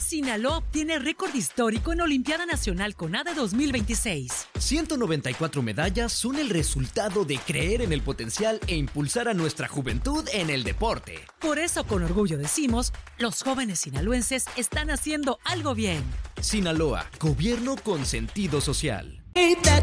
Sinaloa obtiene récord histórico en Olimpiada Nacional CONADE 2026. 194 medallas son el resultado de creer en el potencial e impulsar a nuestra juventud en el deporte. Por eso, con orgullo decimos, los jóvenes sinaloenses están haciendo algo bien. Sinaloa, gobierno con sentido social. That